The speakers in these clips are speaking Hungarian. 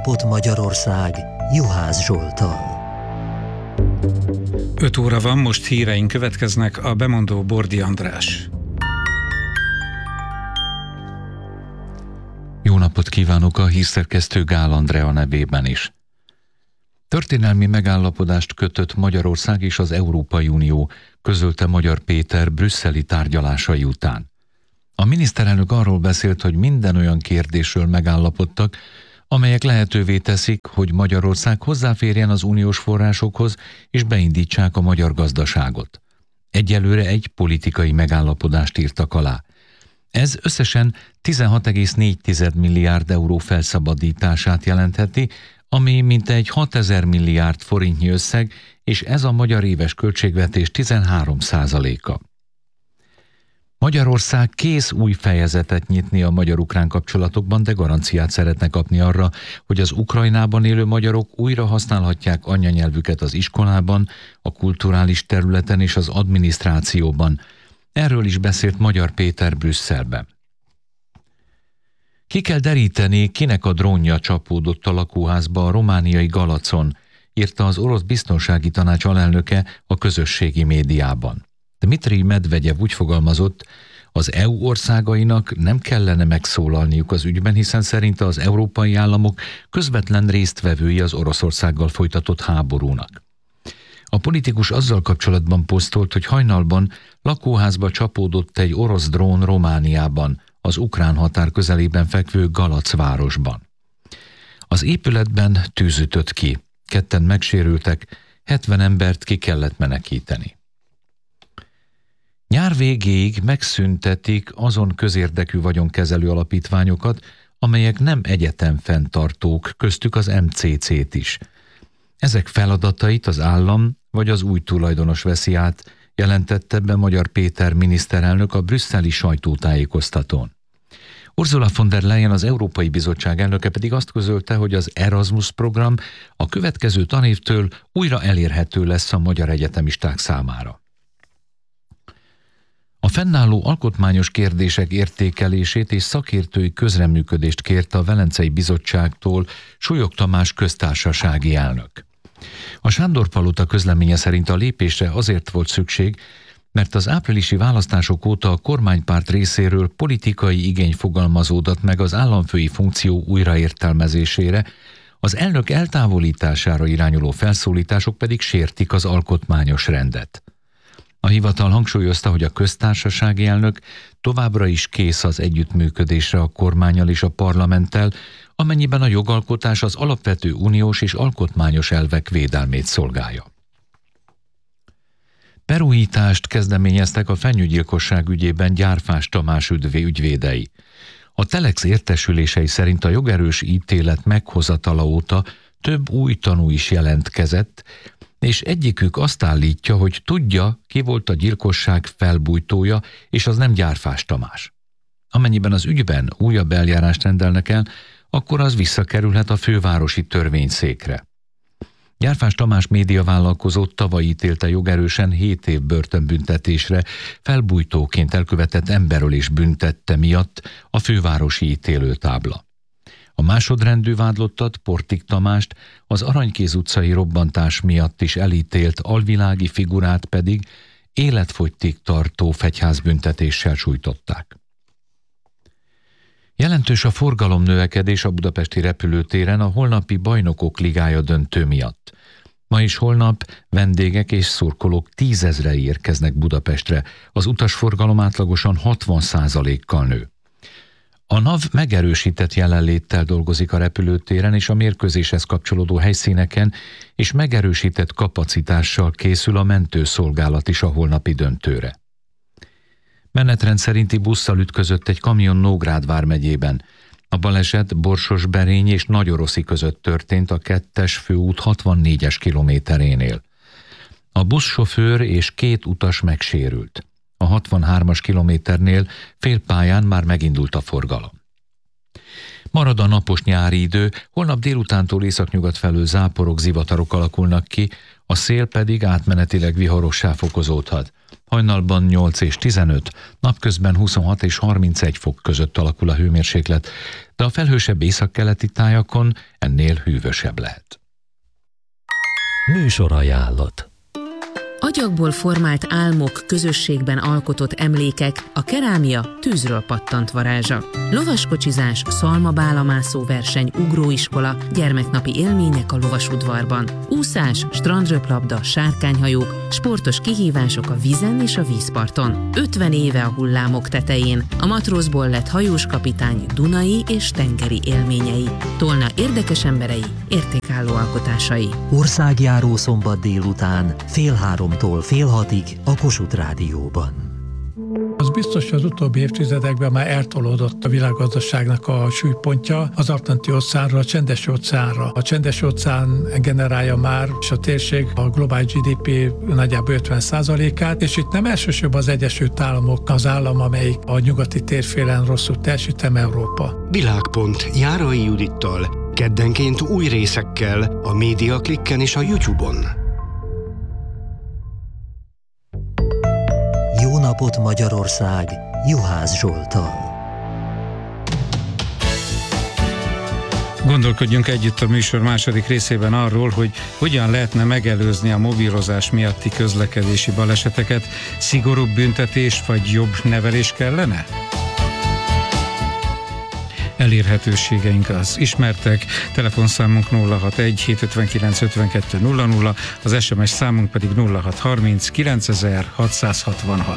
napot Magyarország Juhász Zsolttal. 5 óra van, most híreink következnek, a bemondó Bordi András. Jó napot kívánok a hírszerkesztő Gál Andrea nevében is. Történelmi megállapodást kötött Magyarország és az Európai Unió, közölte Magyar Péter brüsszeli tárgyalásai után. A miniszterelnök arról beszélt, hogy minden olyan kérdésről megállapodtak, amelyek lehetővé teszik, hogy Magyarország hozzáférjen az uniós forrásokhoz és beindítsák a magyar gazdaságot. Egyelőre egy politikai megállapodást írtak alá. Ez összesen 16,4 milliárd euró felszabadítását jelentheti, ami mintegy 6000 milliárd forintnyi összeg, és ez a magyar éves költségvetés 13%-a. Magyarország kész új fejezetet nyitni a magyar-ukrán kapcsolatokban, de garanciát szeretne kapni arra, hogy az Ukrajnában élő magyarok újra használhatják anyanyelvüket az iskolában, a kulturális területen és az adminisztrációban. Erről is beszélt Magyar Péter Brüsszelben. Ki kell deríteni, kinek a drónja csapódott a lakóházba a romániai Galacon, írta az orosz biztonsági tanács alelnöke a közösségi médiában. Dmitri Medvegyev úgy fogalmazott, az EU országainak nem kellene megszólalniuk az ügyben, hiszen szerinte az európai államok közvetlen résztvevői az Oroszországgal folytatott háborúnak. A politikus azzal kapcsolatban posztolt, hogy hajnalban lakóházba csapódott egy orosz drón Romániában, az ukrán határ közelében fekvő Galac városban. Az épületben tűz ütött ki, 2 megsérültek, 70 embert ki kellett menekíteni. Nyár végéig megszüntetik azon közérdekű vagyonkezelő alapítványokat, amelyek nem egyetemfenntartók, köztük az MCC-t is. Ezek feladatait az állam vagy az új tulajdonos veszi át, jelentette be Magyar Péter miniszterelnök a brüsszeli sajtótájékoztatón. Ursula von der Leyen, az Európai Bizottság elnöke pedig azt közölte, hogy az Erasmus program a következő tanévtől újra elérhető lesz a magyar egyetemisták számára. A fennálló alkotmányos kérdések értékelését és szakértői közreműködést kérte a Velencei Bizottságtól Súlyog Tamás köztársasági elnök. A Sándor-palota közleménye szerint a lépésre azért volt szükség, mert az áprilisi választások óta a kormánypárt részéről politikai igény fogalmazódott meg az államfői funkció újraértelmezésére, az elnök eltávolítására irányuló felszólítások pedig sértik az alkotmányos rendet. A hivatal hangsúlyozta, hogy a köztársasági elnök továbbra is kész az együttműködésre a kormánnyal és a parlamenttel, amennyiben a jogalkotás az alapvető uniós és alkotmányos elvek védelmét szolgálja. Perújítást kezdeményeztek a fenyőgyilkosság ügyében Gyárfás Tamás ügyvédei. A Telex értesülései szerint a jogerős ítélet meghozatala óta több új tanú is jelentkezett, és egyikük azt állítja, hogy tudja, ki volt a gyilkosság felbujtója, és az nem Gyárfás Tamás. Amennyiben az ügyben újabb eljárást rendelnek el, akkor az visszakerülhet a fővárosi törvényszékre. Gyárfás Tamás médiavállalkozót tavaly ítélte jogerősen 7 év börtönbüntetésre, felbujtóként elkövetett emberölés büntette miatt a fővárosi ítélőtábla. A másodrendű vádlottat, Portik Tamást az Aranykéz utcai robbantás miatt is elítélt alvilági figurát pedig életfogytig tartó fegyházbüntetéssel sújtották. Jelentős a forgalomnövekedés a budapesti repülőtéren a holnapi Bajnokok Ligája döntő miatt. Ma és holnap vendégek és szurkolók 10 000-ei érkeznek Budapestre, az utasforgalom átlagosan 60%-kal nő. A NAV megerősített jelenléttel dolgozik a repülőtéren és a mérkőzéshez kapcsolódó helyszíneken, és megerősített kapacitással készül a mentőszolgálat is a holnapi döntőre. Menetrend szerinti busszal ütközött egy kamion Nógrád vármegyében. A baleset Borsos-Berény és Nagyoroszi között történt a 2-es főút 64-es kilométerénél. A buszsofőr és 2 utas megsérült. A 63-as kilométernél félpályán már megindult a forgalom. Marad a napos nyári idő, holnap délutántól északnyugat felől záporok, zivatarok alakulnak ki, a szél pedig átmenetileg viharossá fokozódhat. Hajnalban 8 és 15, napközben 26 és 31 fok között alakul a hőmérséklet, de a felhősebb északkeleti tájakon ennél hűvösebb lehet. Műsorajánlat. Agyagból formált álmok, közösségben alkotott emlékek, a kerámia tűzről pattant varázsa. Lovaskocsizás, szalmabálamászó verseny, ugróiskola, gyermeknapi élmények a lovasudvarban. Úszás, strandröplabda, sárkányhajók, sportos kihívások a vízen és a vízparton. 50 éve a hullámok tetején, a matrózból lett hajós kapitány dunai és tengeri élményei. Tolna érdekes emberei, értékálló alkotásai. Országjáró szombat délután 14:30-tól 17:30 a Kossuth Rádióban. Az biztos, hogy az utóbbi évtizedekben már eltolódott a világgazdaságnak a súlypontja az Atlanti-óceánra, a Csendes-óceánra. A Csendes-óceán generálja már, és a térség a globális GDP nagyjából 50%-át, és itt nem elsősorban az Egyesült Államok az állam, amelyik a nyugati térfélen rosszul teljesít, hanem Európa. Világpont Járai Judittal, keddenként új részekkel a Média Klikken és a YouTube-on. Jó napot Magyarország! Juhász Zsolttal. Gondolkodjunk együtt a műsor második részében arról, hogy hogyan lehetne megelőzni a mobilozás miatti közlekedési baleseteket. Szigorúbb büntetés vagy jobb nevelés kellene? Elérhetőségeink az ismertek, telefonszámunk 061 759 52 00, az SMS számunk pedig 0630 9666.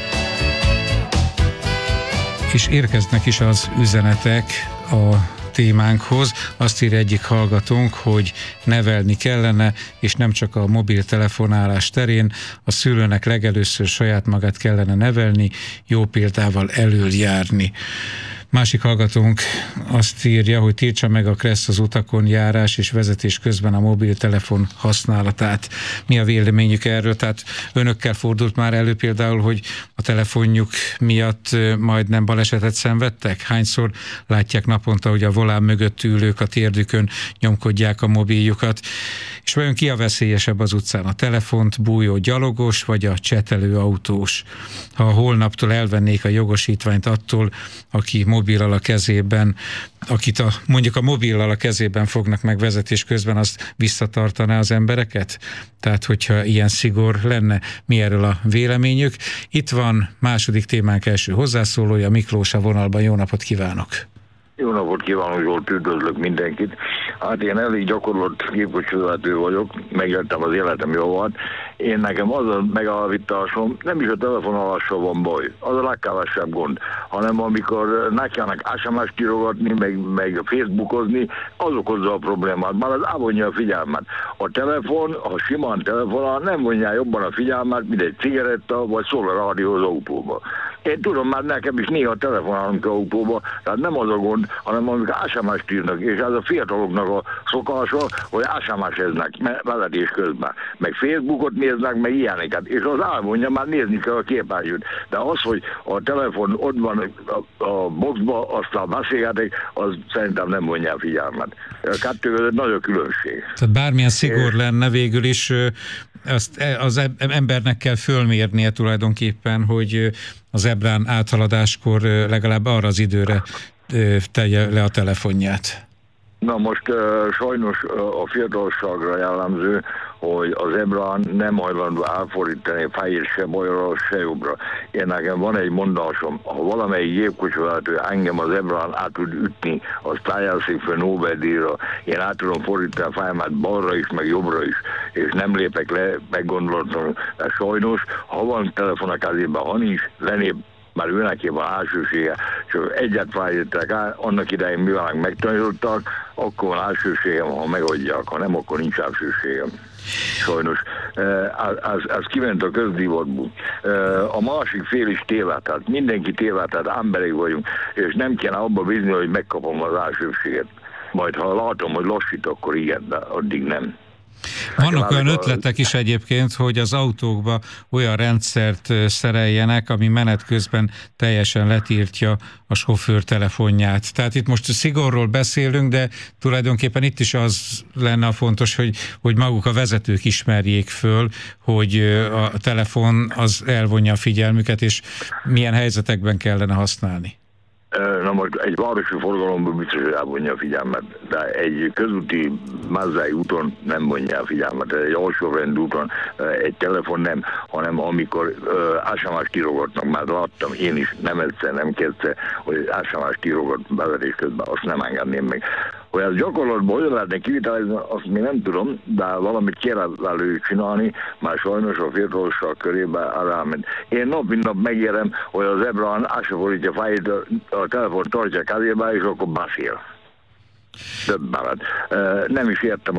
És érkeznek is az üzenetek a témánkhoz. Azt írja egyik hallgatónk, hogy nevelni kellene, és nem csak a mobiltelefonálás terén, a szülőnek legelőször saját magát kellene nevelni, jó példával előjárni. Másik hallgatónk azt írja, hogy tiltsa meg a KRESZ az utakon járás és vezetés közben a mobiltelefon használatát. Mi a véleményük erről? Tehát önökkel fordult már elő például, hogy a telefonjuk miatt majdnem balesetet szenvedtek? Hányszor látják naponta, hogy a volán mögött ülők a térdükön nyomkodják a mobiljukat? És vajon ki a veszélyesebb az utcán? A telefont bújó gyalogos vagy a csetelő autós? Ha holnaptól elvennék a jogosítványt attól, aki mobillal a kezében, akit mondjuk a mobillal a kezében fognak meg vezetés közben, azt visszatartaná az embereket? Tehát, hogyha ilyen szigor lenne, mi erről a véleményük? Itt van második témánk első hozzászólója, Miklós a vonalban. Jó napot kívánok! Jó napot kívánok, Zsolt, üdvözlök mindenkit. Hát én elég gyakorlott gépkocsivezető vagyok, megéltem az életem jóval. Én nekem az a megállapításom, nem is a telefonálással van baj, az a legkevesebb gond, hanem amikor nekiának SMS-t írogatni, meg Facebookozni, az okozza a problémát, már az elvonja a figyelmet. A telefon, ha simán telefonál, nem vonja jobban a figyelmet, mint egy cigaretta, vagy szól a rádió az autóba. Én tudom, már nekem is néha telefonálunk autóba, tehát nem az a gond, hanem amikor SMS-t írnak, és ez a fiataloknak a szokása, hogy SMS-eznek vezetés közben, meg Facebookot néznek, meg ilyeneket, és az elmondja, már nézni kell a képernyőt. De az, hogy a telefon ott van a boxba, aztán beszélgetik, az szerintem nem vonja a figyelmet. A kettő között nagy a különbség. Tehát bármilyen szigor lenne, végül is azt az embernek kell fölmérnie tulajdonképpen, hogy az zebrán áthaladáskor legalább arra az időre tegye le a telefonját. Na most sajnos a fiatalságra jellemző, hogy az zebrán nem hajlandó elfordítani fejét se balra, se jobbra. Én nekem van egy mondásom, ha valamelyik gépkocsivezető engem az zebrán át tud ütni, az pályázik fel Nobel-díjra, én át tudom fordítani a fejemet balra is, meg jobbra is, és nem lépek le meggondolatlanul. De sajnos, ha van telefon a kezében, ha nincs, lenép, már őneké van elsősége, és egyet felejtettek el, annak idején mivel megtanítottak, akkor van elsőségem, ha megadják, ha nem, akkor nincs elsőségem. Sajnos. Ez kiment a közdivatból. A másik fél is tévedhet. Mindenki tévedhet, emberek vagyunk, és nem kéne abba bízni, hogy megkapom az elsőséget. Majd ha látom, hogy lassít, akkor igen, de addig nem. Vannak olyan ötletek is egyébként, hogy az autókba olyan rendszert szereljenek, ami menet közben teljesen letiltja a sofőr telefonját. Tehát itt most szigorról beszélünk, de tulajdonképpen itt is az lenne a fontos, hogy maguk a vezetők ismerjék föl, hogy a telefon az elvonja a figyelmüket, és milyen helyzetekben kellene használni. Na most egy városi forgalomban biztos, hogy elvonja a figyelmet, de egy közúti Mázzai úton nem vonja a figyelmet, egy alsóbrendű úton egy telefon nem, hanem amikor SMS-t írogatnak, már láttam én is, nem egyszer, nem kétszer, hogy SMS-t írogat beverés közben, azt nem engedném meg. Hogy ez gyakorlatban hogyan lehetne kivitelezni, azt még nem tudom, de valamit kell csinálni, már sajnos a fiatalosság körében ráment. Én nap mint nap megérem, hogy az Ebrán ásafordítja fejét, a telefon tartja kezébe, és akkor beszél. Több mellett. Nem is értem